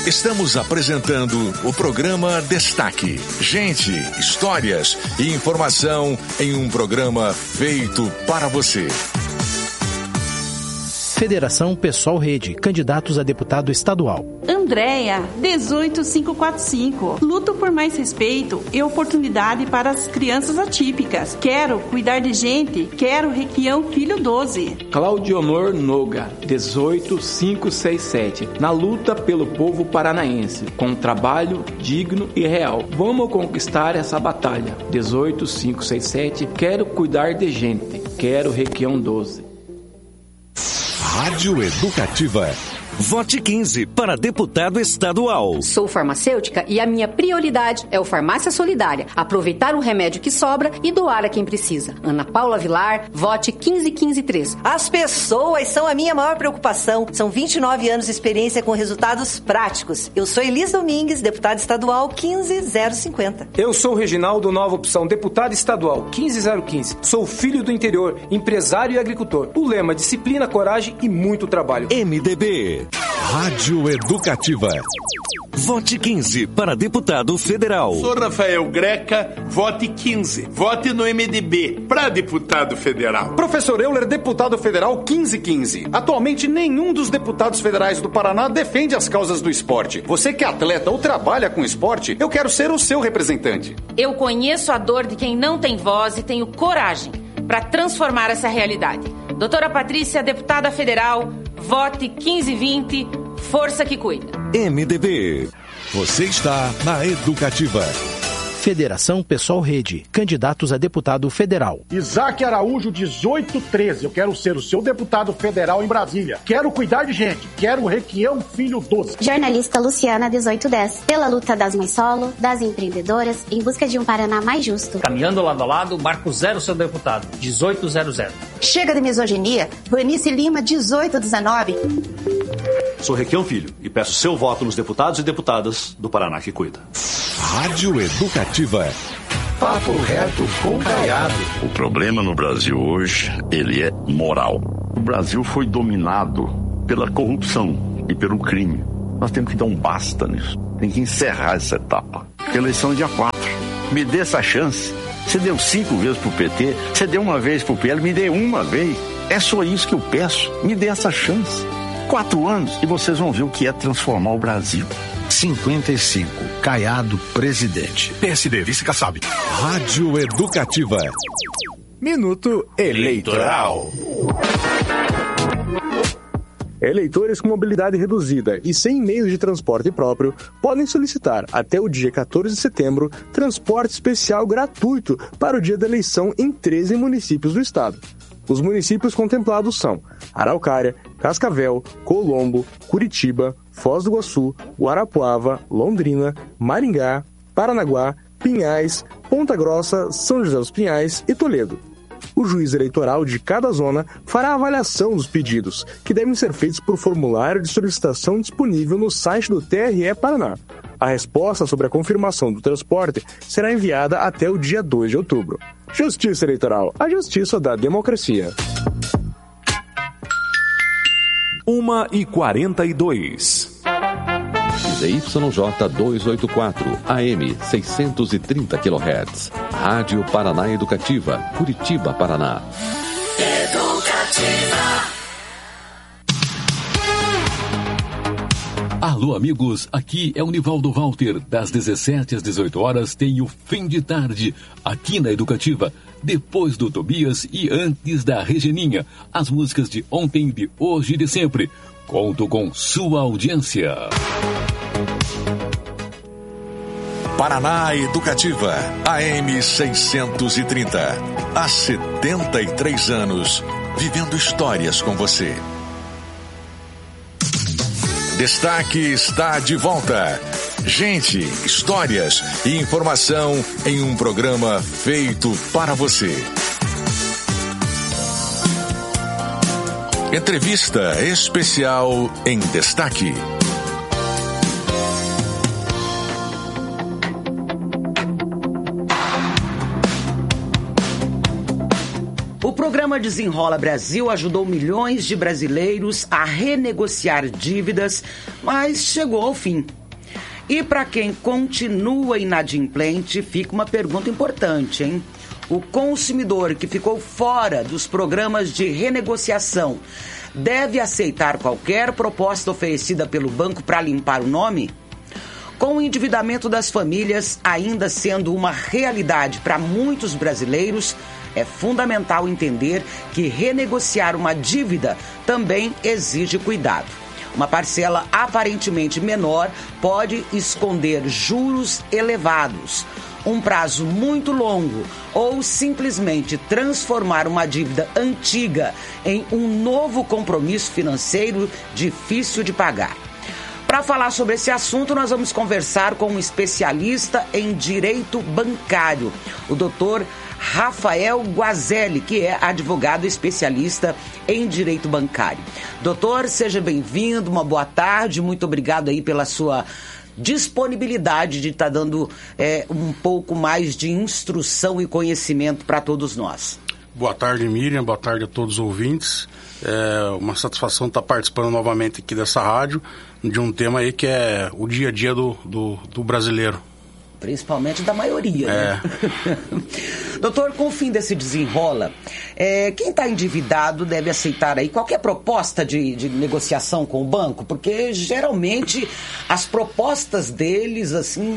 Estamos apresentando o programa Destaque. Gente, histórias e informação em um programa feito para você. Federação Pessoal Rede, candidatos a deputado estadual. Andréia, 18545. Luto por mais respeito e oportunidade para as crianças atípicas. Quero cuidar de gente. Quero Requião Filho 12. Claudionor Noga, 18567. Na luta pelo povo paranaense, com um trabalho digno e real. Vamos conquistar essa batalha. 18567. Quero cuidar de gente. Quero Requião 12. Rádio Educativa. Vote 15 para deputado estadual. Sou farmacêutica e a minha prioridade é o Farmácia Solidária. Aproveitar o remédio que sobra e doar a quem precisa. Ana Paula Vilar, vote 15153. As pessoas são a minha maior preocupação. São 29 anos de experiência com resultados práticos. Eu sou Elis Domingues, deputada estadual 15050. Eu sou Reginaldo, nova opção, deputado estadual 15015. Sou filho do interior, empresário e agricultor. O lema: disciplina, coragem e muito trabalho. MDB. Rádio Educativa. Vote 15 para deputado federal. Sou Rafael Greca, vote 15. Vote no MDB para deputado federal. Professor Euler, deputado federal 1515. Atualmente, nenhum dos deputados federais do Paraná defende as causas do esporte. Você que é atleta ou trabalha com esporte, eu quero ser o seu representante. Eu conheço a dor de quem não tem voz e tenho coragem para transformar essa realidade. Doutora Patrícia, deputada federal, vote 1520, força que cuida. MDB. Você está na Educativa. Federação Pessoal Rede, candidatos a deputado federal. Isaac Araújo, 1813. Eu quero ser o seu deputado federal em Brasília. Quero cuidar de gente. Quero Requião Filho 12. Jornalista Luciana, 1810. Pela luta das mães solo, das empreendedoras, em busca de um Paraná mais justo. Caminhando lado a lado, marco 0 seu deputado, 1800. Chega de misoginia. Vanice Lima, 1819. Sou Requião Filho e peço seu voto nos deputados e deputadas do Paraná que cuida. Rádio Educativa. Papo reto com Caiado. O problema no Brasil hoje, ele é moral. O Brasil foi dominado pela corrupção e pelo crime. Nós temos que dar um basta nisso. Tem que encerrar essa etapa. Eleição dia 4. Me dê essa chance. Você deu 5 vezes pro PT, você deu uma vez pro PL, me dê uma vez. É só isso que eu peço. Me dê essa chance. 4 anos e vocês vão ver o que é transformar o Brasil. 55. Caiado, presidente. PSD, vice-Kassab. Rádio Educativa. Minuto Eleitoral. Eleitores com mobilidade reduzida e sem meios de transporte próprio podem solicitar, até o dia 14 de setembro, transporte especial gratuito para o dia da eleição em 13 municípios do estado. Os municípios contemplados são Araucária, Cascavel, Colombo, Curitiba, Foz do Iguaçu, Guarapuava, Londrina, Maringá, Paranaguá, Pinhais, Ponta Grossa, São José dos Pinhais e Toledo. O juiz eleitoral de cada zona fará a avaliação dos pedidos, que devem ser feitos por formulário de solicitação disponível no site do TRE Paraná. A resposta sobre a confirmação do transporte será enviada até o dia 2 de outubro. Justiça Eleitoral, a justiça da democracia. 1h42. ZYJ 284, AM 630 kHz. Rádio Paraná Educativa, Curitiba, Paraná. Educativa. Alô, amigos, aqui é o Nivaldo Walter. Das 17 às 18 horas tem o Fim de Tarde, aqui na Educativa. Depois do Tobias e antes da Regeninha. As músicas de ontem, de hoje e de sempre. Conto com sua audiência. Paraná Educativa, AM 630. Há 73 anos, vivendo histórias com você. Destaque está de volta. Gente, histórias e informação em um programa feito para você. Entrevista especial em destaque. O programa Desenrola Brasil ajudou milhões de brasileiros a renegociar dívidas, mas chegou ao fim. E para quem continua inadimplente, fica uma pergunta importante, hein? O consumidor que ficou fora dos programas de renegociação deve aceitar qualquer proposta oferecida pelo banco para limpar o nome? Com o endividamento das famílias ainda sendo uma realidade para muitos brasileiros, é fundamental entender que renegociar uma dívida também exige cuidado. Uma parcela aparentemente menor pode esconder juros elevados, um prazo muito longo ou simplesmente transformar uma dívida antiga em um novo compromisso financeiro difícil de pagar. Para falar sobre esse assunto, nós vamos conversar com um especialista em direito bancário, o doutor Rafael Guazelli, que é advogado especialista em direito bancário. Doutor, seja bem-vindo, uma boa tarde, muito obrigado aí pela sua disponibilidade de estar dando um pouco mais de instrução e conhecimento para todos nós. Boa tarde, Miriam, boa tarde a todos os ouvintes. É uma satisfação estar participando novamente aqui dessa rádio, de um tema aí que é o dia a dia do brasileiro. Principalmente da maioria, né? Doutor, com o fim desse desenrola, quem está endividado deve aceitar aí qualquer proposta de negociação com o banco, porque geralmente as propostas deles, assim,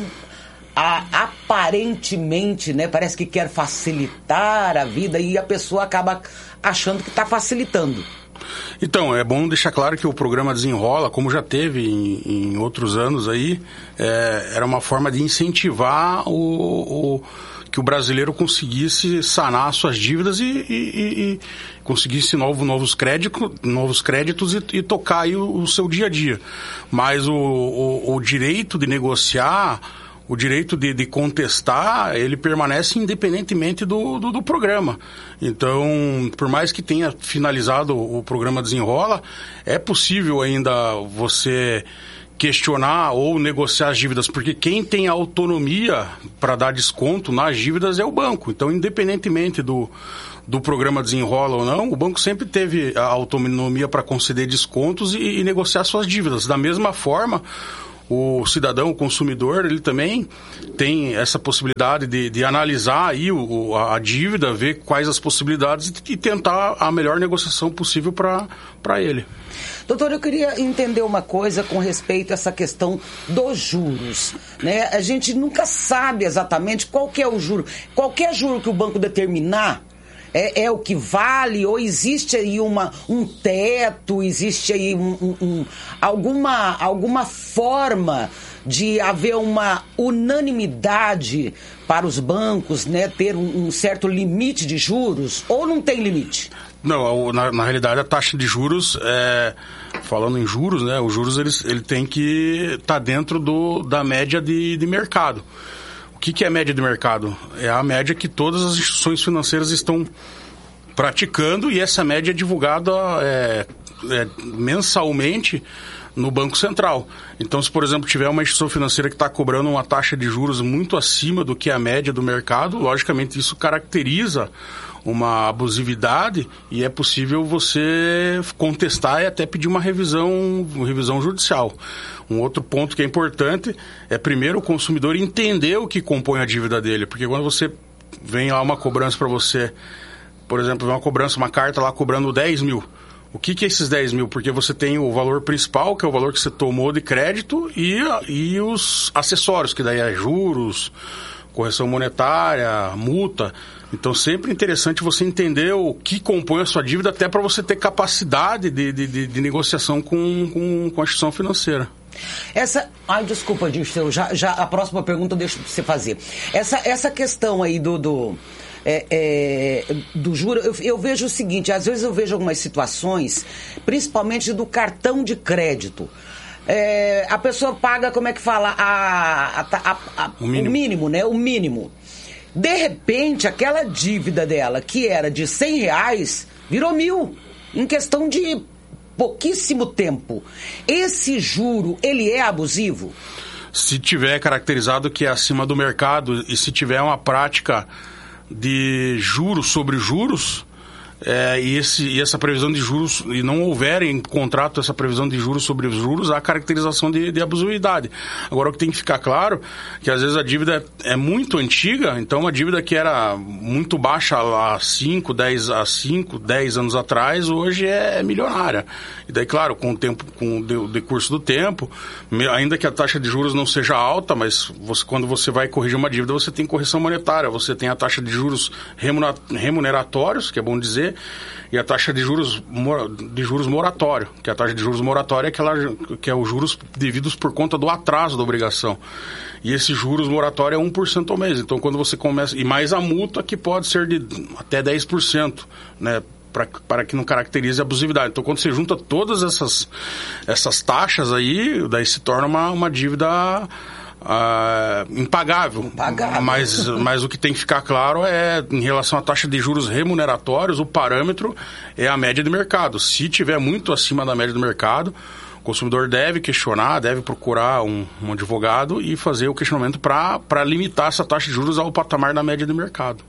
aparentemente, né, parece que quer facilitar a vida e a pessoa acaba achando que está facilitando. Então, é bom deixar claro que o programa Desenrola, como já teve em outros anos aí, era uma forma de incentivar que o brasileiro conseguisse sanar suas dívidas e conseguisse novos créditos e tocar aí o seu dia a dia. Mas o direito de negociar, o direito de contestar, ele permanece independentemente do programa. Então, por mais que tenha finalizado o programa Desenrola, é possível ainda você questionar ou negociar as dívidas, porque quem tem a autonomia para dar desconto nas dívidas é o banco. Então, independentemente do programa Desenrola ou não, o banco sempre teve a autonomia para conceder descontos e negociar suas dívidas. Da mesma forma, o cidadão, o consumidor, ele também tem essa possibilidade de analisar aí a dívida, ver quais as possibilidades e tentar a melhor negociação possível para ele. Doutor, eu queria entender uma coisa com respeito a essa questão dos juros, né? A gente nunca sabe exatamente qual que é o juro. Qualquer juro que o banco determinar é o que vale, ou existe aí um teto, existe aí alguma forma de haver uma unanimidade para os bancos, né, ter um certo limite de juros, ou não tem limite? Não, na realidade a taxa de juros, falando em juros, né, os juros ele tem que estar dentro da média de mercado. O que é a média de mercado? É a média que todas as instituições financeiras estão praticando, e essa média é divulgada mensalmente no Banco Central. Então, se, por exemplo, tiver uma instituição financeira que está cobrando uma taxa de juros muito acima do que a média do mercado, logicamente isso caracteriza uma abusividade e é possível você contestar e até pedir uma revisão judicial. Um outro ponto que é importante é, primeiro, o consumidor entender o que compõe a dívida dele, porque quando você vem lá uma cobrança para você, por exemplo, vem uma carta lá cobrando 10 mil. O que é esses 10 mil? Porque você tem o valor principal, que é o valor que você tomou de crédito, e os acessórios, que daí é juros, correção monetária, multa. Então, sempre é interessante você entender o que compõe a sua dívida, até para você ter capacidade de negociação com a instituição financeira. Desculpa, Dirceu, já a próxima pergunta eu deixo para você fazer. Essa questão aí do juro, eu vejo o seguinte, às vezes eu vejo algumas situações, principalmente do cartão de crédito. A pessoa paga, como é que fala? O mínimo, né? O mínimo. De repente, aquela dívida dela, que era de R$100, virou 1.000, em questão de pouquíssimo tempo. Esse juro, ele é abusivo? Se tiver caracterizado que é acima do mercado e se tiver uma prática de juros sobre juros, e essa previsão de juros, e não houver em contrato essa previsão de juros sobre os juros, há caracterização de abusividade. Agora, o que tem que ficar claro que às vezes a dívida é muito antiga, então uma dívida que era muito baixa há 5, 10 anos atrás, hoje é milionária. E daí, claro, com o decurso do tempo, ainda que a taxa de juros não seja alta, mas quando você vai corrigir uma dívida, você tem correção monetária, você tem a taxa de juros remuneratórios, que é bom dizer, e a taxa de juros moratório, que a taxa de juros moratória é que é os juros devidos por conta do atraso da obrigação. E esse juros moratório é 1% ao mês. Então, quando você começa... E mais a multa, que pode ser de até 10%, né? Para que não caracterize abusividade. Então, quando você junta todas essas taxas aí, daí se torna uma dívida... impagável. Mas o que tem que ficar claro é, em relação à taxa de juros remuneratórios, o parâmetro é a média de mercado. Se tiver muito acima da média do mercado, o consumidor deve questionar, deve procurar um advogado e fazer o questionamento para limitar essa taxa de juros ao patamar da média do mercado.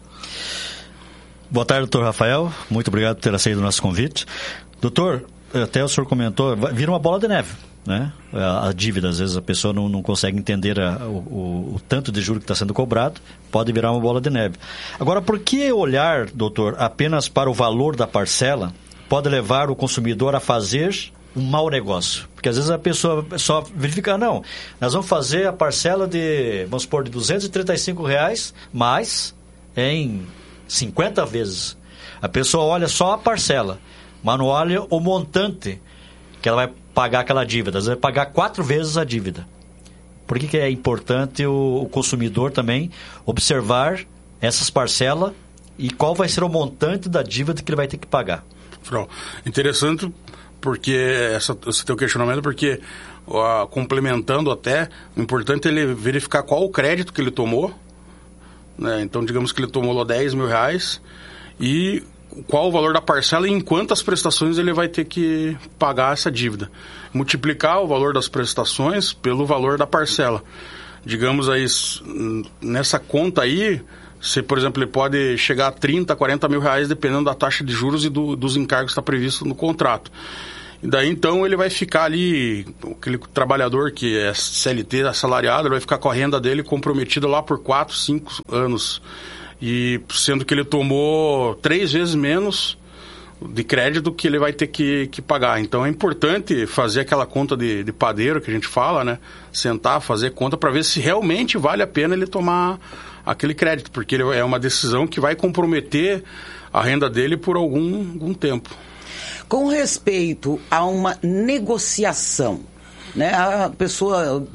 Boa tarde, doutor Rafael. Muito obrigado por ter aceito o nosso convite. Doutor, até o senhor comentou, vira uma bola de neve, né? A dívida, às vezes a pessoa não consegue entender o tanto de juros que está sendo cobrado, pode virar uma bola de neve. Agora, por que olhar, doutor, apenas para o valor da parcela pode levar o consumidor a fazer um mau negócio? Porque às vezes a pessoa só verifica, não, nós vamos fazer a parcela de, vamos supor, de R$235, mas em 50 vezes. A pessoa olha só a parcela, mas não olha o montante que ela vai pagar aquela dívida. Às vezes vai pagar 4 vezes a dívida. Por que é importante o consumidor também observar essas parcelas e qual vai ser o montante da dívida que ele vai ter que pagar? Interessante, porque esse teu questionamento, porque complementando até, o importante é ele verificar qual o crédito que ele tomou, né? Então, digamos que ele tomou R$10.000 e qual o valor da parcela e em quantas prestações ele vai ter que pagar essa dívida. Multiplicar o valor das prestações pelo valor da parcela. Digamos aí, nessa conta aí, se, por exemplo, ele pode chegar a R$30, R$40.000, dependendo da taxa de juros e dos encargos que está previsto no contrato. E daí, então, ele vai ficar ali, aquele trabalhador que é CLT, assalariado, ele vai ficar com a renda dele comprometida lá por 4, 5 anos. E sendo que ele tomou 3 vezes menos de crédito que ele vai ter que pagar. Então é importante fazer aquela conta de padeiro que a gente fala, né? Sentar, fazer conta para ver se realmente vale a pena ele tomar aquele crédito, porque é uma decisão que vai comprometer a renda dele por algum tempo. Com respeito a uma negociação, né? A pessoa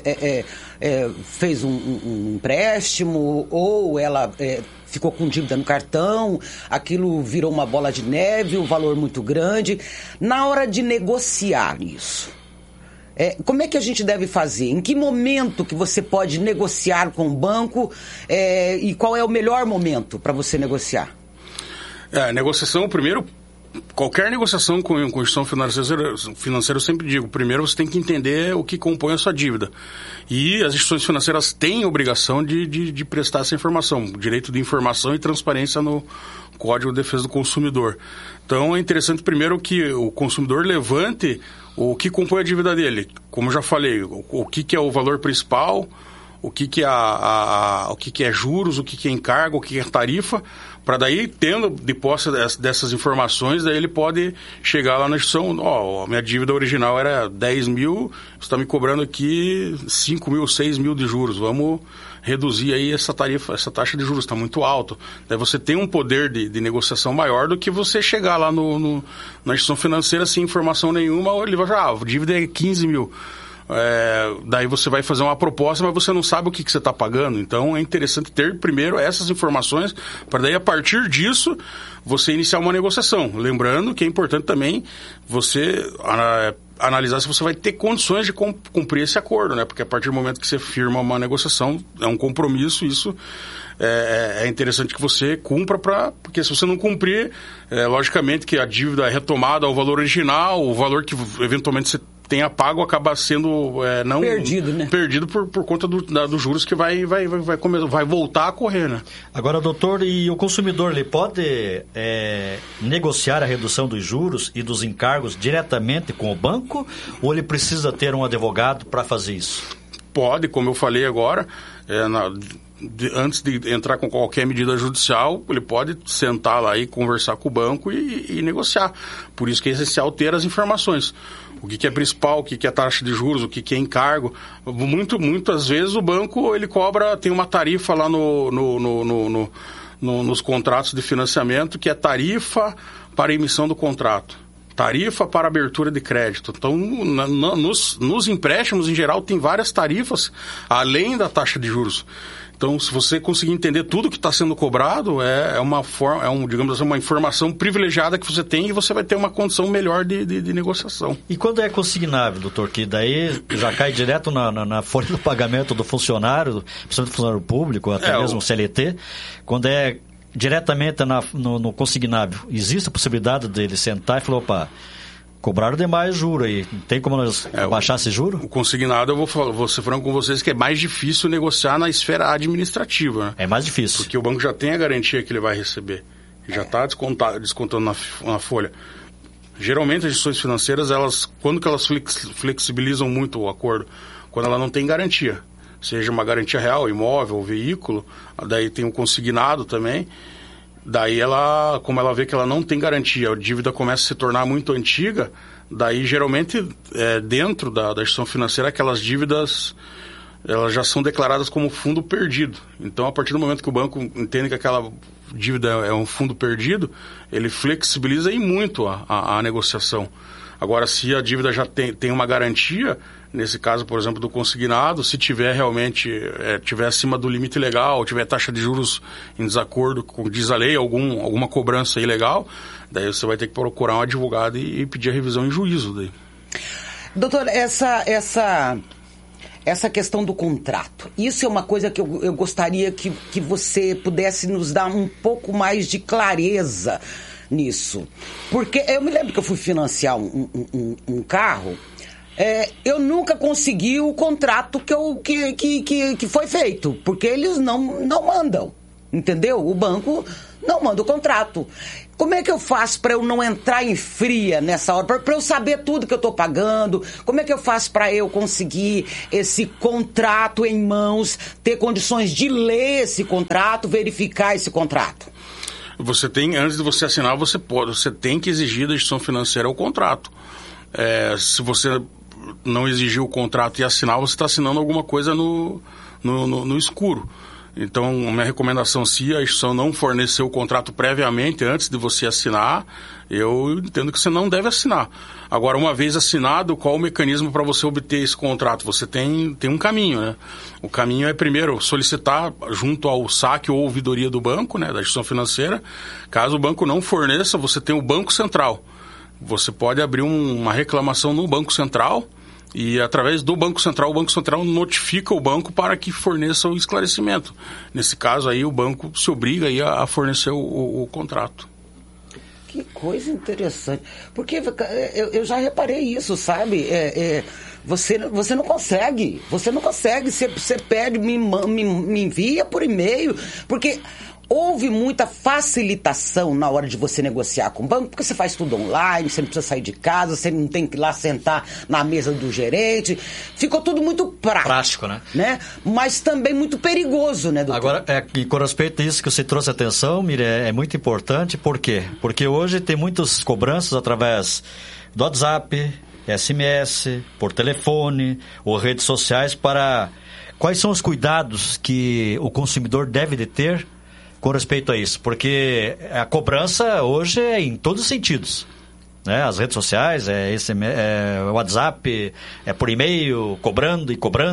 fez um empréstimo ou ela ficou com dívida no cartão, aquilo virou uma bola de neve, um valor muito grande. Na hora de negociar isso, como é que a gente deve fazer? Em que momento que você pode negociar com o banco e qual é o melhor momento para você negociar? Negociação, primeiro, qualquer negociação com instituição financeira, eu sempre digo, primeiro você tem que entender o que compõe a sua dívida. E as instituições financeiras têm a obrigação de prestar essa informação, direito de informação e transparência no Código de Defesa do Consumidor. Então é interessante primeiro que o consumidor levante o que compõe a dívida dele. Como eu já falei, o que é o valor principal, o que é juros, o que é encargo, o que é tarifa, para daí, tendo de posse dessas informações, daí ele pode chegar lá na instituição, a minha dívida original era 10 mil, você está me cobrando aqui 5 mil, 6 mil de juros, vamos reduzir aí essa tarifa, essa taxa de juros, está muito alto. Daí você tem um poder de negociação maior do que você chegar lá na instituição financeira sem informação nenhuma, ele vai falar, a dívida é 15 mil. Daí você vai fazer uma proposta, mas você não sabe o que você está pagando. Então é interessante ter primeiro essas informações para daí a partir disso você iniciar uma negociação. Lembrando que é importante também você analisar se você vai ter condições de cumprir esse acordo, né? Porque a partir do momento que você firma uma negociação, é um compromisso, isso é interessante que você cumpra, porque se você não cumprir, logicamente que a dívida é retomada ao valor original, o valor que eventualmente você tenha pago acaba sendo não perdido, né? Perdido por conta dos juros que vai voltar a correr, né? Agora, doutor, e o consumidor, ele pode negociar a redução dos juros e dos encargos diretamente com o banco, ou ele precisa ter um advogado para fazer isso? Pode, como eu falei agora, antes de entrar com qualquer medida judicial, ele pode sentar lá e conversar com o banco e negociar. Por isso que é essencial ter as informações. O que é principal, o que é taxa de juros, o que é encargo. Muitas vezes o banco ele cobra, tem uma tarifa lá nos contratos de financiamento, que é tarifa para emissão do contrato, tarifa para abertura de crédito. Então, nos empréstimos, em geral, tem várias tarifas, além da taxa de juros. Então, se você conseguir entender tudo que está sendo cobrado, digamos assim, uma informação privilegiada que você tem, e você vai ter uma condição melhor de negociação. E quando é consignável, doutor, que daí já cai direto na folha do pagamento do funcionário, principalmente do funcionário público, até mesmo o CLT, quando é diretamente no consignável, existe a possibilidade dele sentar e falar, opa, cobraram demais juro aí, tem como nós baixar esse juro? O consignado, vou ser franco com vocês, que é mais difícil negociar na esfera administrativa. Né? É mais difícil. Porque o banco já tem a garantia que ele vai receber, já está descontando na folha. Geralmente as instituições financeiras, quando que elas flexibilizam muito o acordo? Quando ela não tem garantia. Seja uma garantia real, imóvel ou veículo, daí tem o consignado também. Daí como ela vê que ela não tem garantia, a dívida começa a se tornar muito antiga, daí geralmente dentro da instituição financeira aquelas dívidas elas já são declaradas como fundo perdido. Então, a partir do momento que o banco entende que aquela dívida é um fundo perdido, ele flexibiliza e muito a negociação. Agora, se a dívida já tem uma garantia, nesse caso, por exemplo, do consignado, se tiver realmente, tiver acima do limite legal, tiver taxa de juros em desacordo com, diz a lei, alguma cobrança ilegal, daí você vai ter que procurar um advogado e pedir a revisão em juízo. Daí. Doutor, essa questão do contrato, isso é uma coisa que eu gostaria que você pudesse nos dar um pouco mais de clareza nisso. Porque eu me lembro que eu fui financiar um carro, eu nunca consegui o contrato que foi feito, porque eles não mandam, entendeu? O banco não manda o contrato. Como é que eu faço para eu não entrar em fria nessa hora? Para eu saber tudo que eu estou pagando? Como é que eu faço para eu conseguir esse contrato em mãos, ter condições de ler esse contrato, verificar esse contrato? Você tem, antes de você assinar, você tem que exigir da instituição financeira o contrato. Se você não exigir o contrato e assinar, você está assinando alguma coisa no escuro. Então, a minha recomendação, se a instituição não fornecer o contrato previamente, antes de você assinar, eu entendo que você não deve assinar. Agora, uma vez assinado, qual o mecanismo para você obter esse contrato? Você tem um caminho, né? O caminho é, primeiro, solicitar junto ao saque ou ouvidoria do banco, né, da instituição financeira. Caso o banco não forneça, você tem o Banco Central. Você pode abrir uma reclamação no Banco Central e, através do Banco Central, o Banco Central notifica o banco para que forneça o esclarecimento. Nesse caso, aí o banco se obriga aí a fornecer o contrato. Que coisa interessante. Porque eu já reparei isso, sabe? Você não consegue. Você pede, me envia por e-mail. Porque houve muita facilitação na hora de você negociar com o banco, porque você faz tudo online, você não precisa sair de casa, você não tem que ir lá sentar na mesa do gerente. Ficou tudo muito prático, né? Mas também muito perigoso, né, doutor? Agora, e com respeito a isso que você trouxe atenção, Miriam, é muito importante. Por quê? Porque hoje tem muitas cobranças através do WhatsApp, SMS, por telefone ou redes sociais. Quais são os cuidados que o consumidor deve de ter com respeito a isso? Porque a cobrança hoje é em todos os sentidos, né? As redes sociais, WhatsApp, por e-mail, cobrando,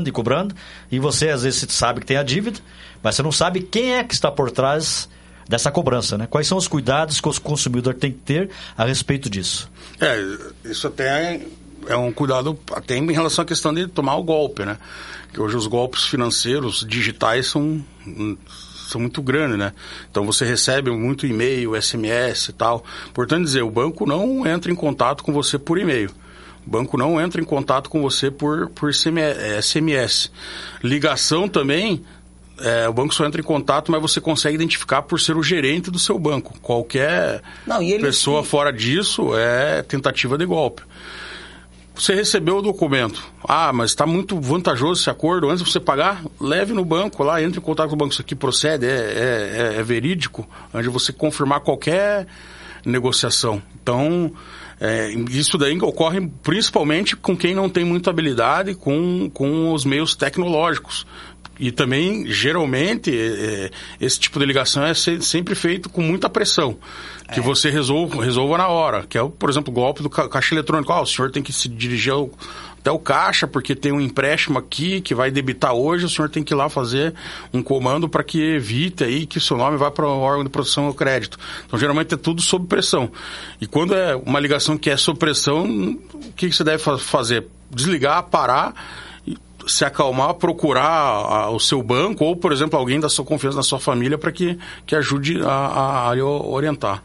e você às vezes sabe que tem a dívida, mas você não sabe quem é que está por trás dessa cobrança, né? Quais são os cuidados que o consumidor tem que ter a respeito disso? Isso até é um cuidado até em relação à questão de tomar o golpe, né? Que hoje os golpes financeiros digitais são muito grandes, né? Então você recebe muito e-mail, SMS e tal. Portanto, o banco não entra em contato com você por e-mail. O banco não entra em contato com você por SMS. Ligação também, o banco só entra em contato, mas você consegue identificar por ser o gerente do seu banco. Qualquer pessoa fora disso é tentativa de golpe. Você recebeu o documento. Mas está muito vantajoso esse acordo. Antes de você pagar, leve no banco lá, entre em contato com o banco. Isso aqui procede, é verídico, antes de você confirmar qualquer negociação. Então, isso daí ocorre principalmente com quem não tem muita habilidade com os meios tecnológicos. E também, geralmente, esse tipo de ligação é sempre feito com muita pressão. Que você resolva na hora. Que é, por exemplo, o golpe do caixa eletrônico. O senhor tem que se dirigir até o caixa, porque tem um empréstimo aqui que vai debitar hoje, o senhor tem que ir lá fazer um comando para que evite aí que o seu nome vá para o órgão de proteção ao crédito. Então, geralmente é tudo sob pressão. E quando é uma ligação que é sob pressão, o que você deve fazer? Desligar, parar, se acalmar, procurar o seu banco ou, por exemplo, alguém da sua confiança, da sua família, para que ajude a orientar.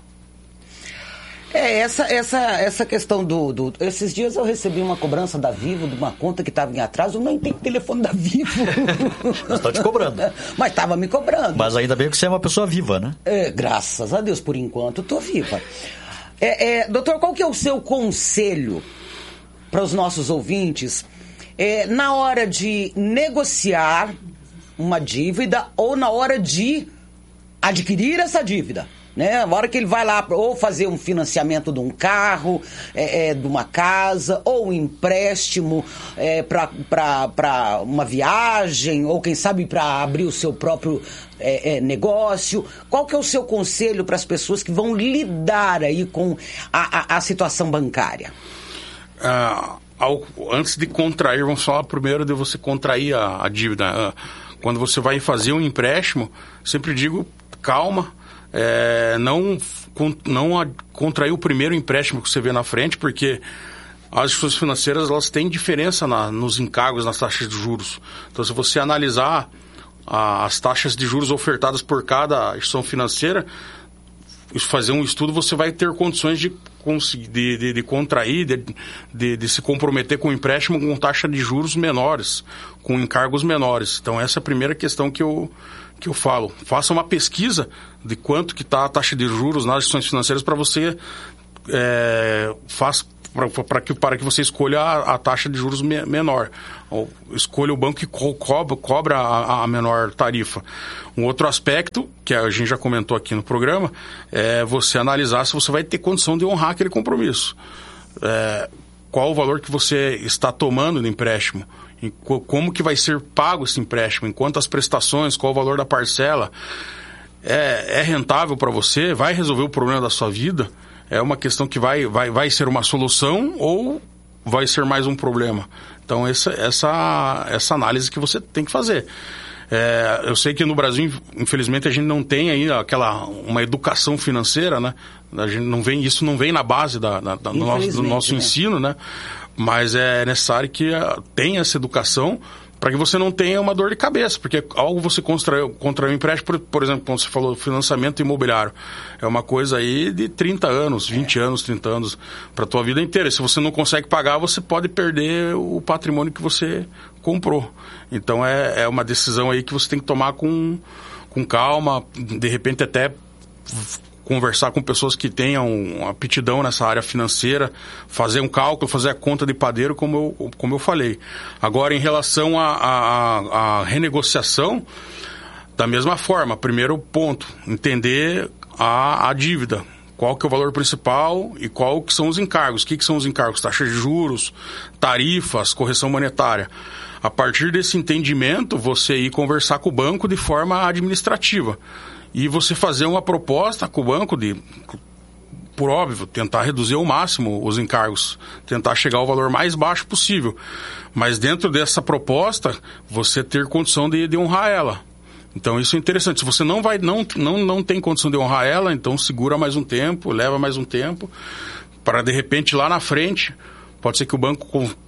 Essa questão esses dias eu recebi uma cobrança da Vivo de uma conta que estava em atraso. Eu nem tenho telefone da Vivo. Mas está te cobrando. Mas estava me cobrando. Mas ainda bem que você é uma pessoa viva, né? Graças a Deus, por enquanto, estou viva. Doutor, qual que é o seu conselho para os nossos ouvintes na hora de negociar uma dívida ou na hora de adquirir essa dívida? Né? Na hora que ele vai lá ou fazer um financiamento de um carro, de uma casa, ou um empréstimo para uma viagem, ou quem sabe para abrir o seu próprio negócio. Qual que é o seu conselho para as pessoas que vão lidar aí com a situação bancária? Antes de contrair, vamos falar primeiro de você contrair a dívida. Quando você vai fazer um empréstimo, sempre digo, calma. Não contrair o primeiro empréstimo que você vê na frente, porque as instituições financeiras elas têm diferença nos encargos, nas taxas de juros. Então, se você analisar as taxas de juros ofertadas por cada instituição financeira, fazer um estudo, você vai ter condições de contrair, de se comprometer com o empréstimo com taxa de juros menores, com encargos menores. Então, essa é a primeira questão que eu falo. Faça uma pesquisa de quanto que está a taxa de juros nas instituições financeiras para você para que você escolha a taxa de juros menor. Ou escolha o banco que cobra a menor tarifa. Um outro aspecto, que a gente já comentou aqui no programa, é você analisar se você vai ter condição de honrar aquele compromisso. Qual o valor que você está tomando no empréstimo? E como que vai ser pago esse empréstimo? Em quantas prestações? Qual o valor da parcela? É rentável para você? Vai resolver o problema da sua vida? É uma questão que vai ser uma solução ou vai ser mais um problema? Então, essa análise que você tem que fazer. Eu sei que no Brasil, infelizmente, a gente não tem aí uma educação financeira, né? A gente isso não vem na base do nosso ensino, né? Mas é necessário que tenha essa educação para que você não tenha uma dor de cabeça, porque algo você contrair um empréstimo, por exemplo, quando você falou financiamento imobiliário, é uma coisa aí de 30 anos, 20 anos, 30 anos, para a tua vida inteira. E se você não consegue pagar, você pode perder o patrimônio que você comprou. Então é uma decisão aí que você tem que tomar com calma, de repente até conversar com pessoas que tenham aptidão nessa área financeira, fazer um cálculo, fazer a conta de padeiro, como eu falei. Agora, em relação à renegociação, da mesma forma, primeiro ponto, entender a dívida. Qual que é o valor principal e qual que são os encargos. O que são os encargos? Taxa de juros, tarifas, correção monetária. A partir desse entendimento, você ir conversar com o banco de forma administrativa. E você fazer uma proposta com o banco por óbvio, tentar reduzir ao máximo os encargos, tentar chegar ao valor mais baixo possível. Mas dentro dessa proposta, você ter condição de honrar ela. Então isso é interessante. Se você não tem condição de honrar ela, então segura mais um tempo, leva mais um tempo, para de repente lá na frente, pode ser que o banco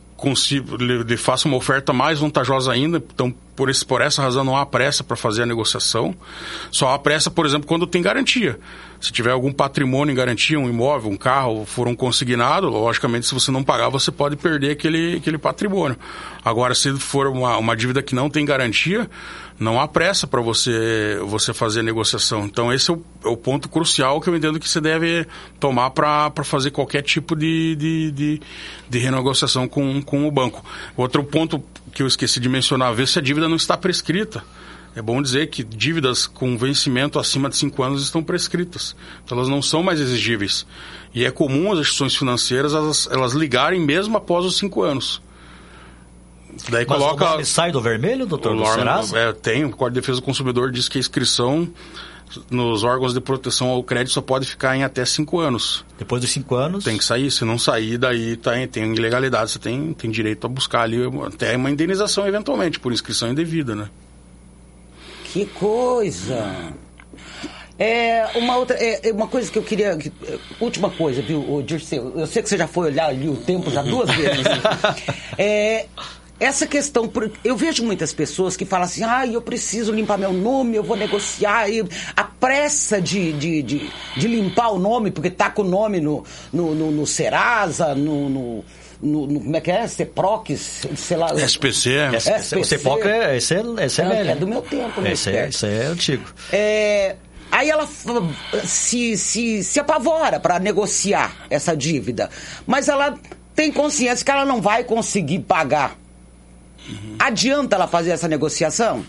faça uma oferta mais vantajosa ainda. Então, por essa razão, não há pressa para fazer a negociação. Só há pressa, por exemplo, quando tem garantia. Se tiver algum patrimônio em garantia, um imóvel, um carro, foram consignados, logicamente, se você não pagar, você pode perder aquele patrimônio. Agora, se for uma dívida que não tem garantia, não há pressa para você fazer a negociação. Então, esse é o ponto crucial que eu entendo que você deve tomar para fazer qualquer tipo de renegociação com o banco. Outro ponto que eu esqueci de mencionar, ver se a dívida não está prescrita. É bom dizer que dívidas com vencimento acima de 5 anos estão prescritas. Então, elas não são mais exigíveis. E é comum as instituições financeiras elas ligarem mesmo após os 5 anos. Daí mas coloca... o nome sai do vermelho, doutor? Do Serasa? Tem. O Código de Defesa do Consumidor diz que a inscrição nos órgãos de proteção ao crédito só pode ficar em até 5 anos. Depois dos 5 anos? Tem que sair. Se não sair, daí tem ilegalidade. Você tem direito a buscar ali até uma indenização, eventualmente, por inscrição indevida, né? Que coisa! Uma coisa que eu queria... última coisa, viu, Dirceu? Eu sei que você já foi olhar ali o tempo já 2 vezes. Essa questão... Eu vejo muitas pessoas que falam assim, eu preciso limpar meu nome, eu vou negociar. E a pressa de limpar o nome, porque tá com o nome no Serasa, como é que é? CEPROC, sei lá. SPC. O CEPOC é velho. É do meu tempo, né? Esse é antigo. Aí ela se apavora para negociar essa dívida. Mas ela tem consciência que ela não vai conseguir pagar. Adianta ela fazer essa negociação?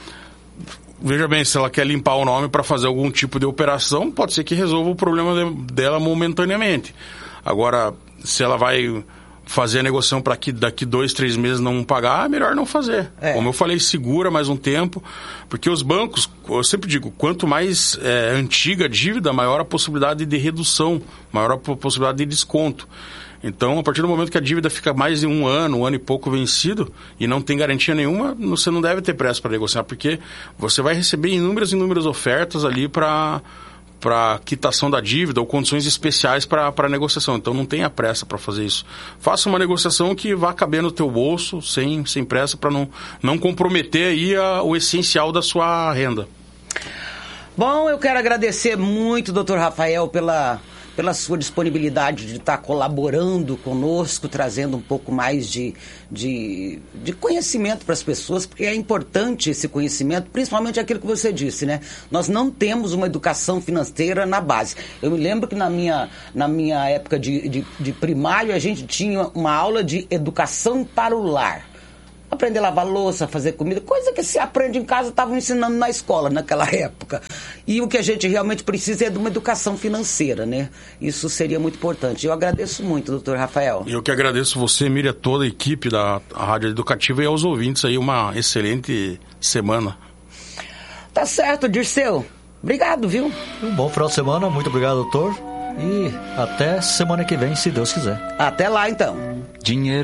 Veja bem, se ela quer limpar o nome para fazer algum tipo de operação, pode ser que resolva o problema dela momentaneamente. Agora, se ela vai fazer a negociação para que daqui 2, 3 meses não pagar, é melhor não fazer. Como eu falei, segura mais um tempo, porque os bancos, eu sempre digo, quanto mais antiga a dívida, maior a possibilidade de redução, maior a possibilidade de desconto. Então, a partir do momento que a dívida fica mais de 1 ano e pouco vencido, e não tem garantia nenhuma, você não deve ter pressa para negociar, porque você vai receber inúmeras ofertas ali para quitação da dívida ou condições especiais para negociação. Então, não tenha pressa para fazer isso. Faça uma negociação que vá caber no teu bolso, sem pressa, para não comprometer aí o essencial da sua renda. Bom, eu quero agradecer muito, doutor Rafael, pela sua disponibilidade de estar colaborando conosco, trazendo um pouco mais de conhecimento para as pessoas, porque é importante esse conhecimento, principalmente aquilo que você disse, né? Nós não temos uma educação financeira na base. Eu me lembro que na minha época de primário, a gente tinha uma aula de educação para o lar. Aprender a lavar louça, fazer comida, coisa que se aprende em casa, estavam ensinando na escola naquela época. E o que a gente realmente precisa é de uma educação financeira, né? Isso seria muito importante. Eu agradeço muito, doutor Rafael. Eu que agradeço você, Miriam, toda a equipe da Rádio Educativa e aos ouvintes aí, uma excelente semana. Tá certo, Dirceu. Obrigado, viu? Um bom final de semana, muito obrigado, doutor. E até semana que vem, se Deus quiser. Até lá, então. Dinheiro.